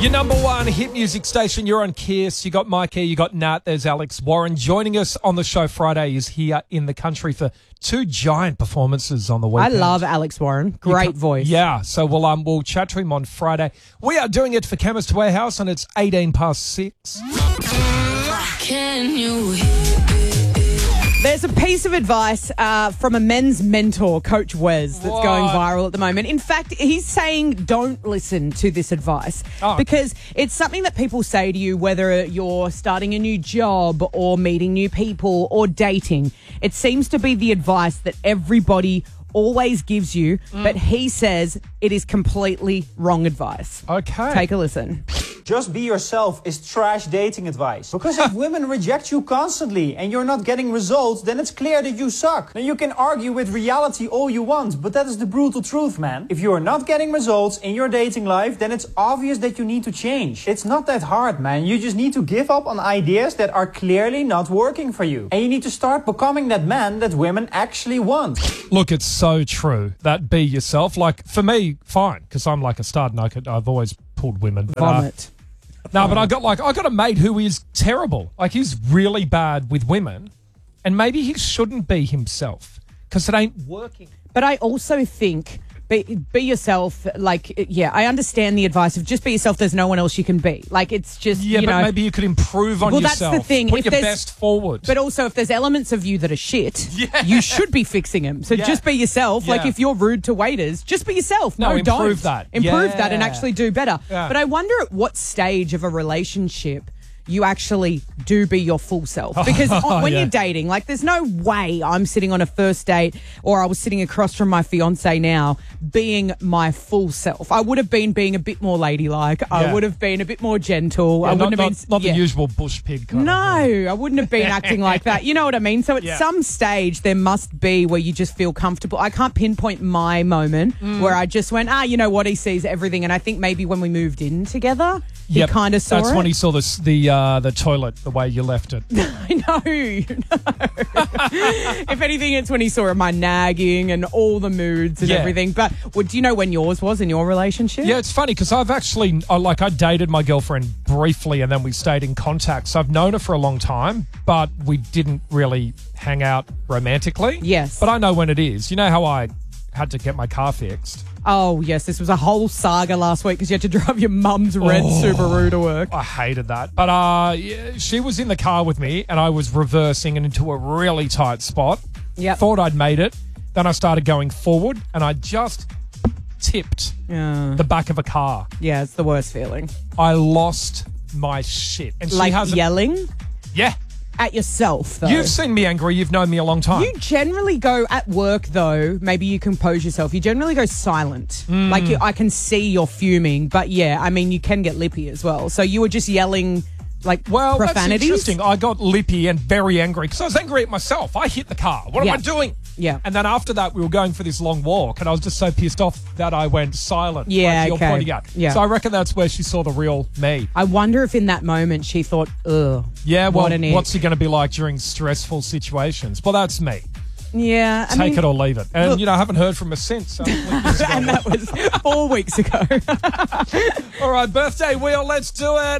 Your number one hit music station, you're on Kiss. You got Mikey, you got Nat, there's Alex Warren. Joining us on the show Friday is here in the country for two giant performances on the weekend. I love Alex Warren. Great voice. Yeah, so we'll chat to him on Friday. We are doing it for Chemist Warehouse and it's 6:18. Can you There's a piece of advice from a men's mentor, Coach Wes, that's going viral at the moment. In fact, he's saying don't listen to this advice because it's something that people say to you, whether you're starting a new job or meeting new people or dating. It seems to be the advice that everybody always gives you, but he says it is completely wrong advice. Okay. Take a listen. Just be yourself is trash dating advice. Because if women reject you constantly and you're not getting results, then it's clear that you suck. Now you can argue with reality all you want, but that is the brutal truth, man. If you are not getting results in your dating life, then it's obvious that you need to change. It's not that hard, man. You just need to give up on ideas that are clearly not working for you. And you need to start becoming that man that women actually want. Look, it's so true that be yourself. Like, for me, fine, because I'm like a stud and I've always pulled women. But, Vomit. No, but I got a mate who is terrible. Like, he's really bad with women, and maybe he shouldn't be himself because it ain't working. But I also think be yourself. Like, yeah, I understand the advice of just be yourself. There's no one else you can be. Like, it's just, Yeah, you but know, maybe you could improve on well, yourself. that's the thing. Put If your there's- best forward. But also, if there's elements of you that are shit, you should be fixing them. So Yeah. just be yourself. Like, Yeah. if you're rude to waiters, just be yourself. No, don't. improve that. Improve that and Yeah. actually do better. Yeah. But I wonder at what stage of a relationship you actually do be your full self. Because when Yeah. you're dating, like, there's no way I'm sitting on a first date or I was sitting across from my fiance now being my full self. I would have been being a bit more ladylike. I Yeah. would have been a bit more gentle. Yeah, I wouldn't not have been... not the yeah. usual bush pig kind of No, thing. I wouldn't have been acting like that. You know what I mean? So at Yeah. some stage, there must be where you just feel comfortable. I can't pinpoint my moment where I just went, you know what? He sees everything. And I think maybe when we moved in together, he Yep, kind of saw that's it. when he saw the toilet, the way you left it. I know. If anything, it's when he saw my nagging and all the moods and Yeah. everything. But do you know when yours was in your relationship? Yeah, it's funny because I've actually, I dated my girlfriend briefly and then we stayed in contact. So I've known her for a long time, but we didn't really hang out romantically. Yes. But I know when it is. You know how I had to get my car fixed? Oh, yes. This was a whole saga last week because you had to drive your mum's red Subaru to work. I hated that. But yeah, she was in the car with me and I was reversing and into a really tight spot. Yep. Thought I'd made it. Then I started going forward and I just tipped the back of a car. Yeah, it's the worst feeling. I lost my shit. And she Like hasn't... yelling Yeah. at yourself, though. You've seen me angry. You've known me a long time. You generally go at work, though. Maybe you compose yourself. You generally go silent. Like, I can see you're fuming, but yeah, I mean, you can get lippy as well. So you were just yelling, like, Well, profanities? that's interesting. I got lippy and very angry because I was angry at myself. I hit the car. What am I doing? Yeah. And then after that, we were going for this long walk, and I was just so pissed off that I went silent. Yeah, like you're okay. pointing out. Yeah. So I reckon that's where she saw the real me. I wonder if in that moment she thought, ugh. Yeah, well, what an ick. what's he going to be like during stressful situations? Well, that's me. Yeah. I Take mean, it or leave it. And, look- I haven't heard from her since. So and that was 4 weeks ago. All right, birthday wheel, let's do it.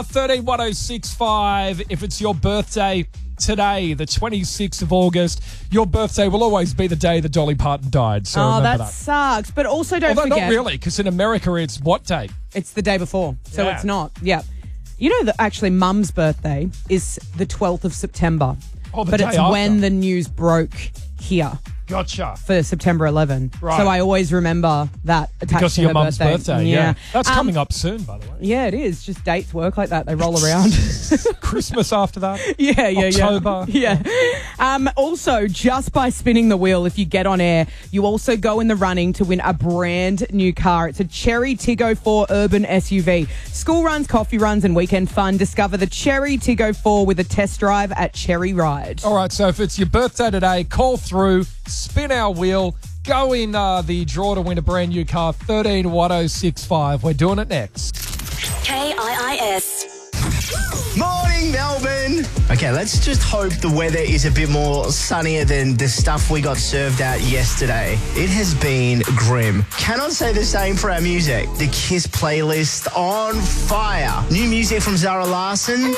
131065. If it's your birthday today, the 26th of August, your birthday will always be the day that Dolly Parton died. So Oh, remember that that. sucks. But also don't Although forget. not really, because in America it's what day? It's the day before, so Yeah. it's not. Yeah. You know that actually Mum's birthday is the 12th of September. Oh, the but day it's after. when the news broke here Gotcha. for September 11. Right. So I always remember that attached Because to of your her mum's birthday. Yeah. That's coming up soon, by the way. Yeah, it is. Just dates work like that. They roll around. Christmas after that. Yeah. October. Yeah. Also, just by spinning the wheel, if you get on air, you also go in the running to win a brand new car. It's a Cherry Tiggo 4 Urban SUV. School runs, coffee runs, and weekend fun. Discover the Cherry Tiggo 4 with a test drive at Cherry Ride. All right, so if it's your birthday today, call through, spin our wheel, go in the draw to win a brand new car, 131065. We're doing it next. KIIS? Morning morning, Melbourne. Okay, let's just hope the weather is a bit more sunnier than the stuff we got served out yesterday. It has been grim. Cannot say the same for our music. The Kiss playlist on fire. New music from Zara Larsson.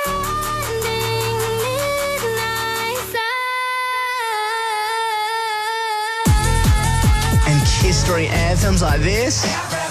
And Kiss-story anthems like this.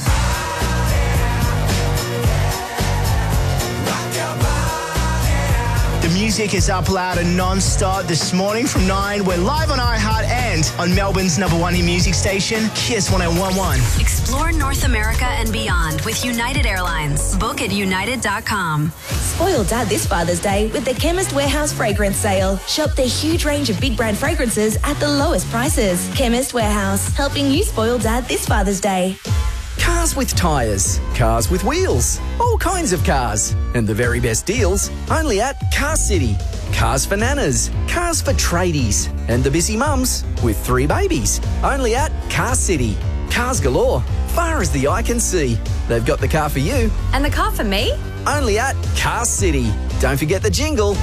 The music is up loud and non-stop this morning from 9. We're live on iHeart and on Melbourne's #1 hit music station, Kiss 101.1. Explore North America and beyond with United Airlines. Book at united.com. Spoil Dad this Father's Day with the Chemist Warehouse fragrance sale. Shop their huge range of big brand fragrances at the lowest prices. Chemist Warehouse, helping you spoil Dad this Father's Day. Cars with tyres, cars with wheels, all kinds of cars. And the very best deals only at Car City. Cars for nanas, cars for tradies, and the busy mums with 3 babies. Only at Car City. Cars galore, far as the eye can see. They've got the car for you. And the car for me? Only at Car City. Don't forget the jingle.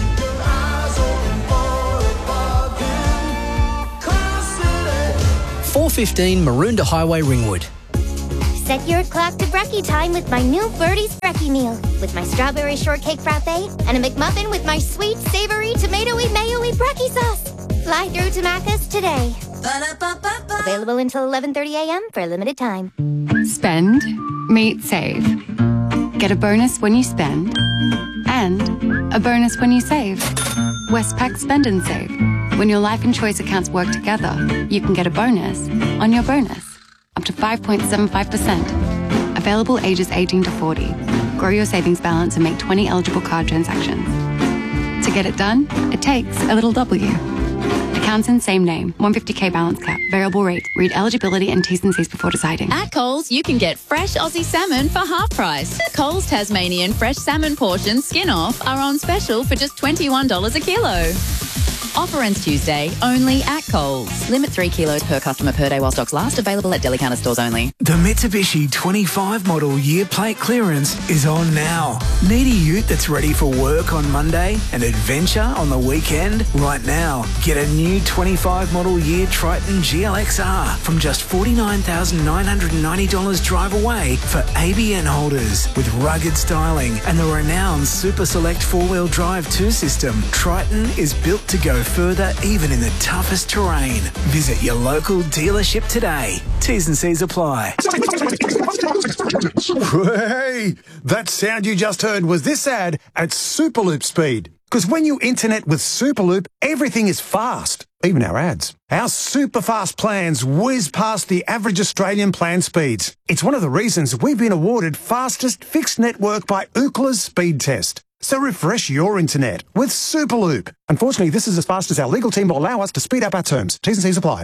415 Maroondah Highway, Ringwood. Set your clock to brekkie time with my new Birdie's Brekkie meal. With my strawberry shortcake frappe and a McMuffin with my sweet, savory, tomatoey, mayo-y brekkie sauce. Fly through to Macca's today. Ba-da-ba-ba-ba. Available until 11:30 a.m. for a limited time. Spend, meet, save. Get a bonus when you spend and a bonus when you save. Westpac Spend and Save. When your life and choice accounts work together, you can get a bonus on your bonus. Up to 5.75%. Available ages 18 to 40. Grow your savings balance and make 20 eligible card transactions. To get it done, it takes a little W. Accounts in same name. 150k balance cap. Variable rate. Read eligibility and T's and C's before deciding. At Coles, you can get fresh Aussie salmon for half price. Coles Tasmanian fresh salmon portions skin off are on special for just $21 a kilo. Offer ends Tuesday, only at Coles. Limit 3 kilos per customer per day while stocks last. Available at deli counter stores only. The Mitsubishi 25 model year plate clearance is on now. Need a ute that's ready for work on Monday and adventure on the weekend? Right now, get a new 25 model year Triton GLXR from just $49,990 drive away for ABN holders with rugged styling and the renowned Super Select 4-wheel drive 2 system. Triton is built to go further even in the toughest terrain. Visit your local dealership today. T's and C's apply. Hey, that sound you just heard was this ad at Superloop speed. Because when you internet with Superloop, everything is fast, even our ads. Our super fast plans whiz past the average Australian plan speeds. It's one of the reasons we've been awarded fastest fixed network by Ookla's speed test. So refresh your internet with Superloop. Unfortunately, this is as fast as our legal team will allow us to speed up our terms. T's and C's apply.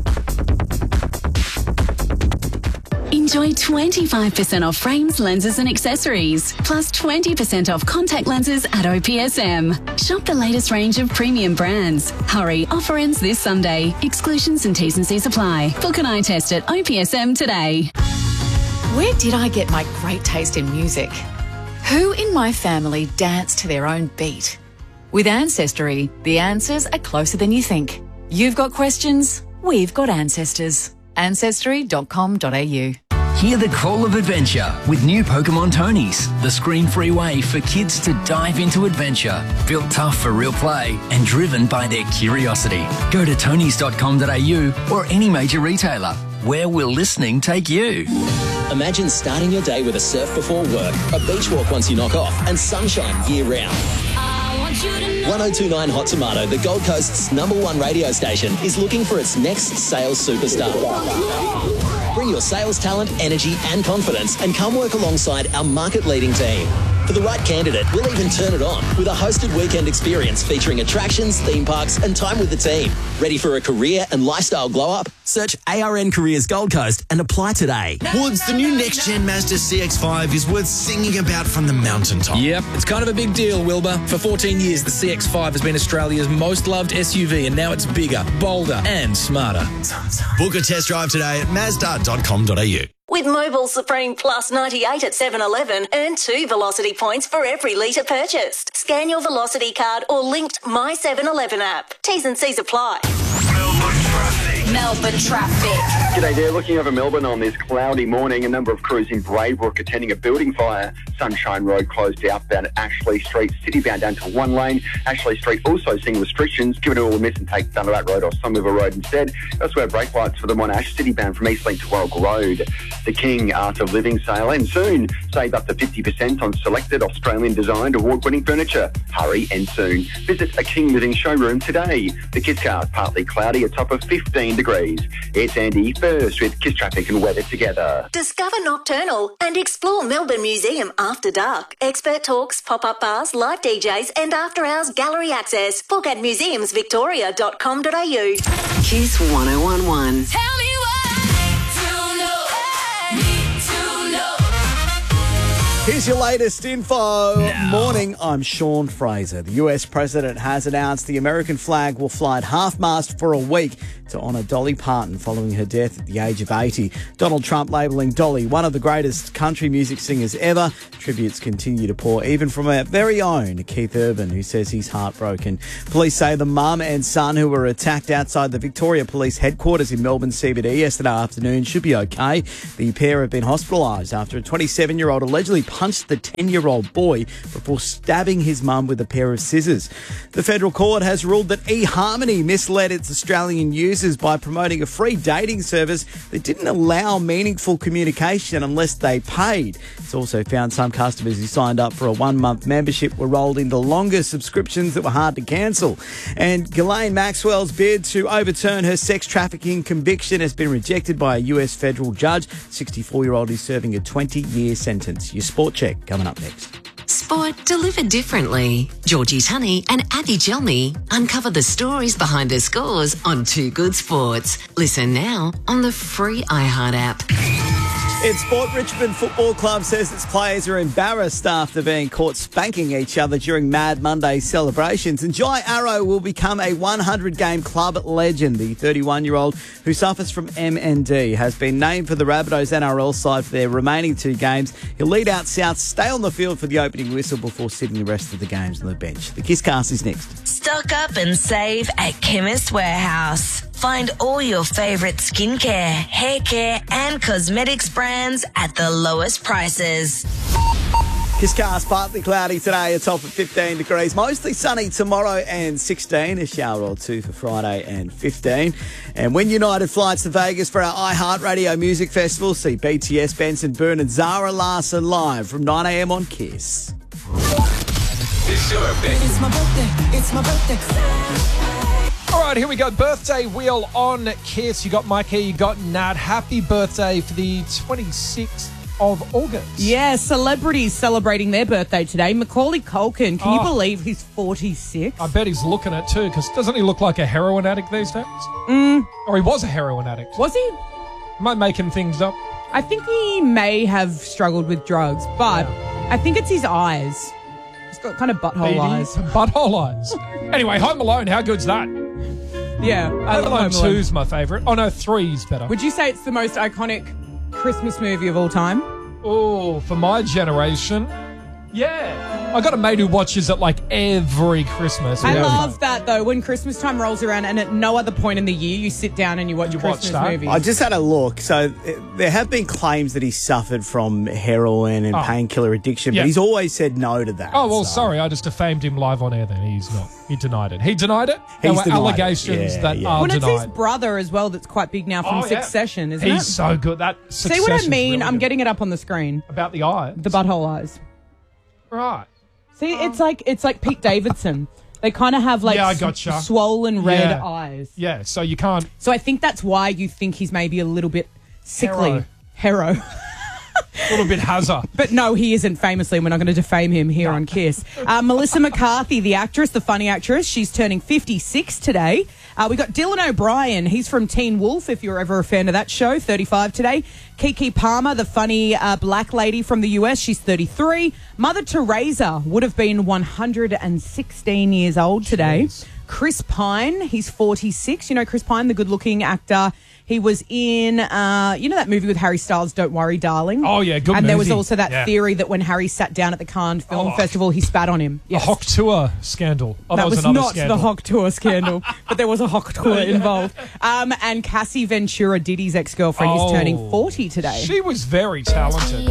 Enjoy 25% off frames, lenses and accessories, plus 20% off contact lenses at OPSM. Shop the latest range of premium brands. Hurry, offer ends this Sunday. Exclusions and T's and C's apply. Book an eye test at OPSM today. Where did I get my great taste in music? Who in my family dance to their own beat? With Ancestry, the answers are closer than you think. You've got questions, we've got ancestors. Ancestry.com.au. Hear the call of adventure with new Pokemon Tonys, the screen-free way for kids to dive into adventure. Built tough for real play and driven by their curiosity. Go to tonys.com.au or any major retailer. Where will listening take you? Imagine starting your day with a surf before work, a beach walk once you knock off, and sunshine year-round. 1029 Hot Tomato, the Gold Coast's #1 radio station, is looking for its next sales superstar. Bring your sales talent, energy and confidence and come work alongside our market-leading team. For the right candidate, we'll even turn it on with a hosted weekend experience featuring attractions, theme parks and time with the team. Ready for a career and lifestyle glow-up? Search ARN Careers Gold Coast and apply today. Woods, the new next-gen Mazda CX-5 is worth singing about from the mountaintop. Yep, it's kind of a big deal, Wilbur. For 14 years, the CX-5 has been Australia's most loved SUV, and now it's bigger, bolder and smarter. Book a test drive today at Mazda.com.au. With Mobile Supreme Plus 98 at 7-Eleven, earn 2 Velocity points for every litre purchased. Scan your Velocity card or linked My 7-Eleven app. T's and C's apply. Melbourne traffic. G'day there. Looking over Melbourne on this cloudy morning, a number of crews in Braybrook attending a building fire. Sunshine Road closed outbound at Ashley Street. Citybound down to one lane. Ashley Street also seeing restrictions. Give it all a miss and take Thunderrat Road or Sunriver Road instead. Elsewhere, brake lights for the Monash. Citybound from Eastlink to Warwick Road. The King Art of Living sale ends soon. Save up to 50% on selected Australian-designed award-winning furniture. Hurry and soon. Visit a King Living showroom today. The Kiss Car partly cloudy, a top of 15 degrees. It's Andy first with Kiss Traffic and weather together. Discover Nocturnal and explore Melbourne Museum after dark. Expert talks, pop-up bars, live DJs and after-hours gallery access. Book at museumsvictoria.com.au. Kiss 1011. Tell me Here's your latest info. Morning, I'm Sean Fraser. The US president has announced the American flag will fly at half-mast for a week to honour Dolly Parton following her death at the age of 80. Donald Trump labelling Dolly one of the greatest country music singers ever. Tributes continue to pour, even from our very own Keith Urban, who says he's heartbroken. Police say the mum and son who were attacked outside the Victoria Police headquarters in Melbourne CBD yesterday afternoon should be okay. The pair have been hospitalised after a 27-year-old allegedly punched the 10-year-old boy before stabbing his mum with a pair of scissors. The federal court has ruled that eHarmony misled its Australian users by promoting a free dating service that didn't allow meaningful communication unless they paid. It's also found some customers who signed up for a one-month membership were rolled into longer subscriptions that were hard to cancel. And Ghislaine Maxwell's bid to overturn her sex trafficking conviction has been rejected by a US federal judge. 64-year-old is serving a 20-year sentence. Your sport check coming up next. Sport delivered differently. Georgie Tunney and Abby Gelmy uncover the stories behind the scores on Too Good Sports. Listen now on the free iHeart app. In sport, Richmond Football Club says its players are embarrassed after being caught spanking each other during Mad Monday celebrations. And Jai Arrow will become a 100-game club legend. The 31-year-old who suffers from MND has been named for the Rabbitohs NRL side for their remaining 2 games. He'll lead out South, stay on the field for the opening whistle before sitting the rest of the games on the bench. The Kisscast is next. Stock up and save at Chemist Warehouse. Find all your favourite skincare, hair care and cosmetics brands at the lowest prices. Kisscast partly cloudy today, a top of 15 degrees. Mostly sunny tomorrow and 16. A shower or 2 for Friday and 15. And when United flies to Vegas for our iHeartRadio Music Festival, see BTS, Benson Boone and Zara Larsson live from 9 a.m. on Kiss. It's your birthday. It's my birthday. It's my birthday. All right, here we go. Birthday wheel on Kiss. You got Mike here, you got Nat. Happy birthday for the 26th of August. Yeah, celebrities celebrating their birthday today. Macaulay Culkin, can you believe he's 46? I bet he's looking at too, because doesn't he look like a heroin addict these days? Or he was a heroin addict. Was he? Am I making things up? I think he may have struggled with drugs, but I think it's his eyes. He's got kind of butthole eyes. Butthole eyes. Anyway, Home Alone, how good's that? Yeah. Home Alone 2's my favourite. Oh, no, 3's better. Would you say it's the most iconic Christmas movie of all time? Oh, for my generation, yeah. I got a mate who watches it like every Christmas. I love that, though, when Christmas time rolls around and at no other point in the year you sit down and you watch Christmas movies. I just had a look. So there have been claims that he suffered from heroin and painkiller addiction, but he's always said no to that. Oh, well, sorry. I just defamed him live on air then. He's not. He denied it. He denied it? There were allegations that are denied. Well, it's his brother as well that's quite big now from Succession, isn't it? He's so good. That See what I mean? I'm getting it up on the screen. About the eyes? The butthole eyes. Right. See, it's like Pete Davidson. They kind of have like swollen red eyes. Yeah, so you can't... So I think that's why you think he's maybe a little bit sickly. Hero. A little bit hazard. But no, he isn't, famously. We're not going to defame him here on Kiss. Melissa McCarthy, the actress, the funny actress, she's turning 56 today. We got Dylan O'Brien. He's from Teen Wolf, if you're ever a fan of that show, 35 today. Keke Palmer, the funny black lady from the US, she's 33. Mother Teresa would have been 116 years old today. Chris Pine, he's 46. You know Chris Pine, the good-looking actor. He was in, that movie with Harry Styles, Don't Worry, Darling. Oh, yeah, good And there was movie. also that theory that when Harry sat down at the Cannes Film Festival, he spat on him. The Hock Tour scandal. Oh, that was another not scandal. the Hock Tour scandal, but there was a Hock Tour involved. And Cassie Ventura, Diddy's ex-girlfriend, is turning 40 today. She was very talented.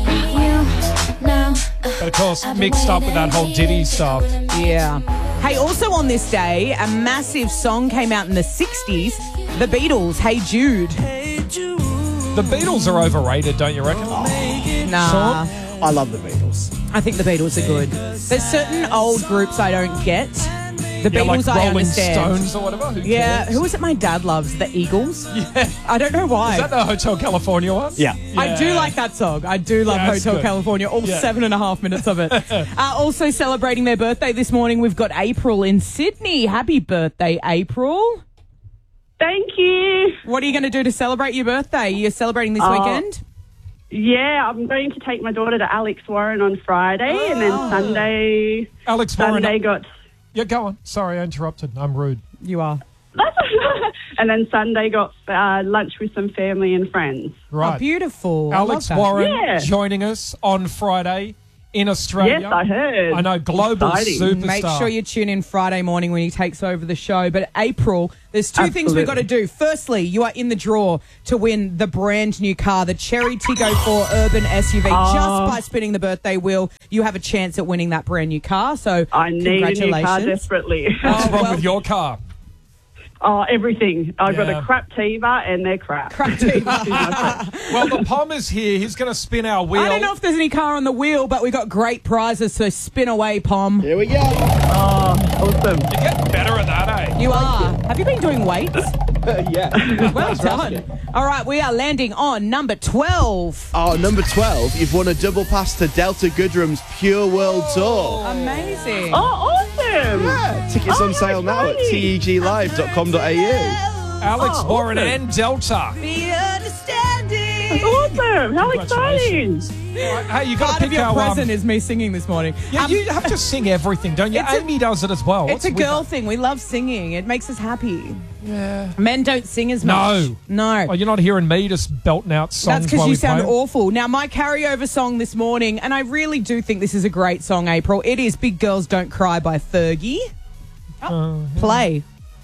But of course, mixed up with that whole Diddy stuff. Yeah. Hey, also on this day, a massive song came out in the 60s. The Beatles, Hey Jude. The Beatles are overrated, don't you reckon? Nah. Sean? I love the Beatles. I think the Beatles are good. There's certain old groups I don't get. The Yeah, Beatles like I Rolling understand. Stones or whatever. Who Yeah, cares? who is it my dad loves? The Eagles? Yeah. I don't know why. Is that the Hotel California one? Yeah. I do like that song. I do love Yeah, it's Hotel good. California, all Yeah. 7.5 minutes of it. Also celebrating their birthday this morning, we've got April in Sydney. Happy birthday, April. Thank you. What are you going to do to celebrate your birthday? You're celebrating this weekend? Yeah, I'm going to take my daughter to Alex Warren on Friday, and then Sunday. Alex Warren. Sunday got. Yeah, go on. Sorry, I interrupted. I'm rude. You are. And then Sunday got lunch with some family and friends. Right. Oh, beautiful. I Alex love that. Warren Yeah. joining us on Friday in Australia. Yes, I heard. I know, global Exciting. superstar. Make sure you tune in Friday morning when he takes over the show. But April, there's two things we've got to do. Firstly, you are in the draw to win the brand new car, the Cherry Tiggo 4 Urban SUV. Just by spinning the birthday wheel, you have a chance at winning that brand new car. So I need a new car congratulations. desperately. What's wrong with your car? Oh, everything. I've got Yeah. a crap Tiva and they're crap. Well, the Pommer's here. He's going to spin our wheel. I don't know if there's any car on the wheel, but we got great prizes, so spin away, Pom. Here we go. Oh, awesome. You're getting better at that, eh? You are. Have you been doing weights? Yeah. Well done. All right, we are landing on number 12. Oh, number 12, you've won a double pass to Delta Goodrum's Pure World Tour. Amazing. Oh, awesome. Yeah, tickets on sale now at teglive.com.au. Alex Warren awesome. and Delta. The understanding. Awesome. How exciting. Hey, you got Part to of pick your our present is me singing this morning. Yeah, you have to sing everything, don't you? It's a- Amy does it as well. It's What's a with girl that? thing. We love singing. It makes us happy. Yeah. Men don't sing as much. No. No. Oh, you're not hearing me just belting out songs. That's because while you we sound play. awful. Now, my carryover song this morning, and I really do think this is a great song, April. It is Big Girls Don't Cry by Fergie. Play.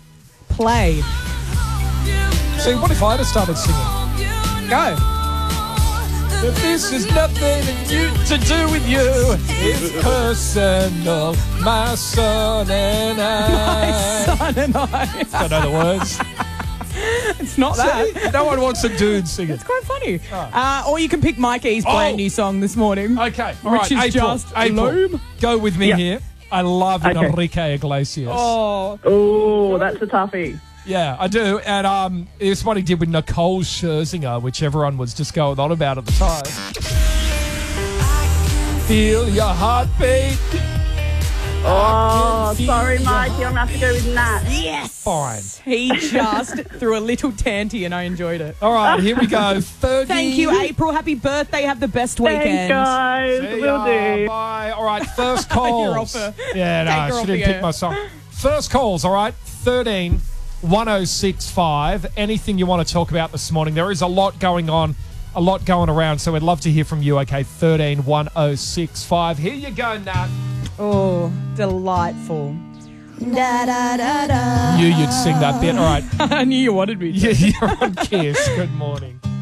See, what if I had started singing? Go. But this is nothing to do with you. It's personal. My son and I. My son and I. Don't know the words. It's not that. See, no one wants a dude singing. It's quite funny. Or you can pick Mikey's brand new song this morning. Okay, all which right. is April, just April, Loom. go with me Yeah. here. I love Okay. Enrique Iglesias. Oh, that's a toughie. Yeah, I do. And it's what he did with Nicole Scherzinger, which everyone was just going on about at the time. Feel your heartbeat. Oh, sorry, Mikey. I'm going to have to go with Nat. Yes. Fine. He just threw a little tanty and I enjoyed it. All right, here we go. Fergie. Thank you, April. Happy birthday. Have the best weekend. Thanks, guys. See Will ya. do. Bye. All right, first You're calls. off Yeah, no, Take I her off shouldn't the pick air. my song. First calls, all right? 13 1065. Anything you want to talk about this morning? There is a lot going on, a lot going around, so we'd love to hear from you. Okay, 13 1065. Here you go, Nat. Oh, delightful. Da da da da. Knew you'd sing that bit. All right. I knew you wanted me to. Yeah, you're on Kiss. Good morning.